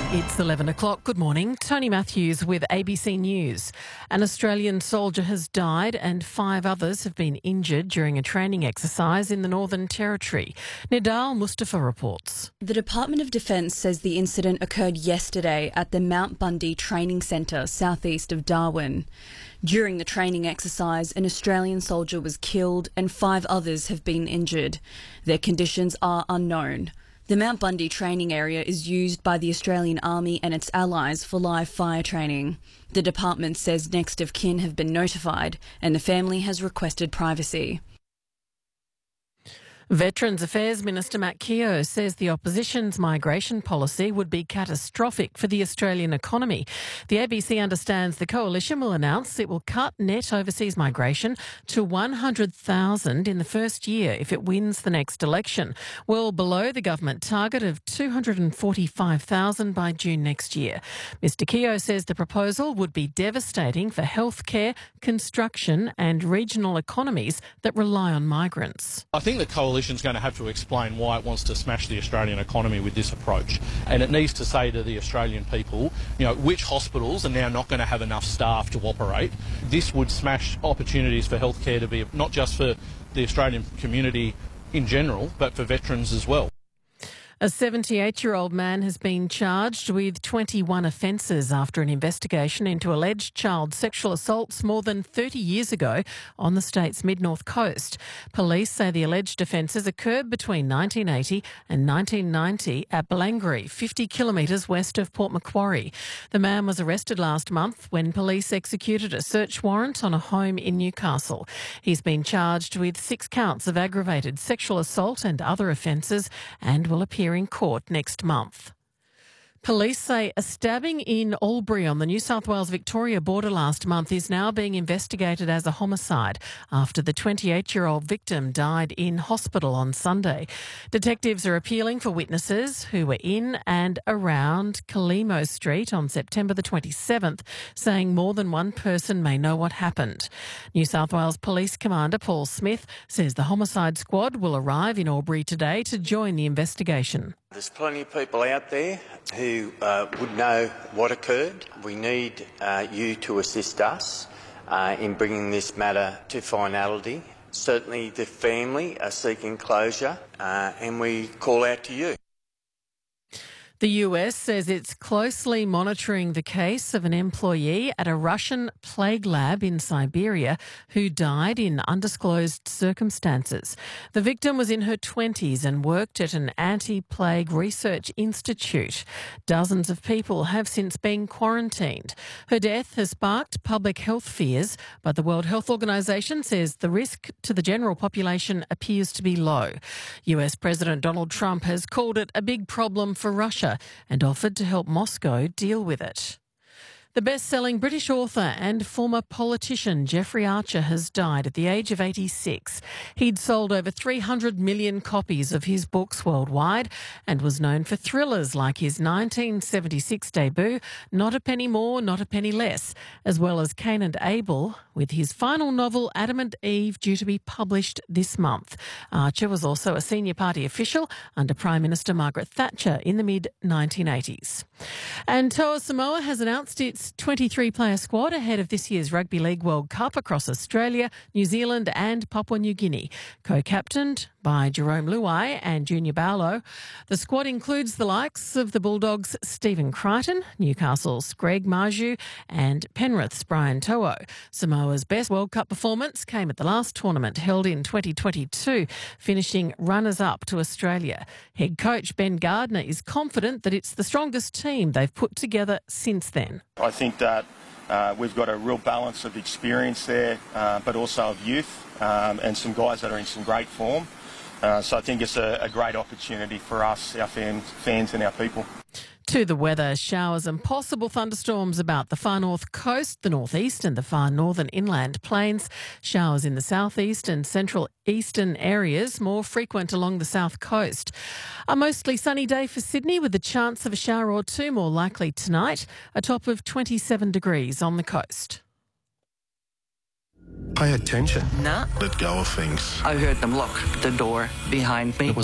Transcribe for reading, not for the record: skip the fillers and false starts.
It's 11 o'clock. Good morning. Tony Matthews with ABC News. An Australian soldier has died and 5 others have been injured during a training exercise in the Northern Territory. Nidal Mustafa reports. The Department of Defence says the incident occurred yesterday at the Mount Bundy Training Centre southeast of Darwin. During the training exercise, an Australian soldier was killed and 5 others have been injured. Their conditions are unknown. The Mount Bundy training area is used by the Australian Army and its allies for live fire training. The department says next of kin have been notified and the family has requested privacy. Veterans Affairs Minister Matt Keogh says the opposition's migration policy would be catastrophic for the Australian economy. The ABC understands the coalition will announce it will cut net overseas migration to 100,000 in the first year if it wins the next election, well below the government target of 245,000 by June next year. Mr Keogh says the proposal would be devastating for healthcare, construction and regional economies that rely on migrants. I think the coalition is going to have to explain why it wants to smash the Australian economy with this approach. And it needs to say to the Australian people, which hospitals are now not going to have enough staff to operate. This would smash opportunities for healthcare to be not just for the Australian community in general, but for veterans as well. A 78-year-old man has been charged with 21 offences after an investigation into alleged child sexual assaults more than 30 years ago on the state's mid-north coast. Police say the alleged offences occurred between 1980 and 1990 at Balangry, 50 kilometres west of Port Macquarie. The man was arrested last month when police executed a search warrant on a home in Newcastle. He's been charged with 6 counts of aggravated sexual assault and other offences and will appear in court next month. Police say a stabbing in Albury on the New South Wales-Victoria border last month is now being investigated as a homicide after the 28-year-old victim died in hospital on Sunday. Detectives are appealing for witnesses who were in and around Kalimo Street on September the 27th, saying more than one person may know what happened. New South Wales Police Commander Paul Smith says the homicide squad will arrive in Albury today to join the investigation. There's plenty of people out there who would know what occurred. We need you to assist us in bringing this matter to finality. Certainly the family are seeking closure and we call out to you. The US says it's closely monitoring the case of an employee at a Russian plague lab in Siberia who died in undisclosed circumstances. The victim was in her 20s and worked at an anti-plague research institute. Dozens of people have since been quarantined. Her death has sparked public health fears, but the World Health Organization says the risk to the general population appears to be low. US President Donald Trump has called it a big problem for Russia and offered to help Moscow deal with it. The best-selling British author and former politician Jeffrey Archer has died at the age of 86. He'd sold over 300 million copies of his books worldwide and was known for thrillers like his 1976 debut, Not a Penny More, Not a Penny Less, as well as Cain and Abel, with his final novel Adam and Eve due to be published this month. Archer was also a senior party official under Prime Minister Margaret Thatcher in the mid-1980s. And Toa Samoa has announced its 23-player squad ahead of this year's Rugby League World Cup across Australia, New Zealand and Papua New Guinea. Co-captained by Jerome Luai and Junior Paulo, the squad includes the likes of the Bulldogs' Stephen Crichton, Newcastle's Greg Marju and Penrith's Brian To'o. Samoa's best World Cup performance came at the last tournament held in 2022, finishing runners-up to Australia. Head coach Ben Gardner is confident that it's the strongest team they've put together since then. I think that we've got a real balance of experience there, but also of youth and some guys that are in some great form. So I think it's a great opportunity for us, our fans and our people. To the weather, showers and possible thunderstorms about the far north coast, the northeast and the far northern inland plains. Showers in the southeast and central eastern areas, more frequent along the south coast. A mostly sunny day for Sydney with the chance of a shower or two more likely tonight, a top of 27 degrees on the coast. Pay attention. Nah. Let go of things. I heard them lock the door behind me.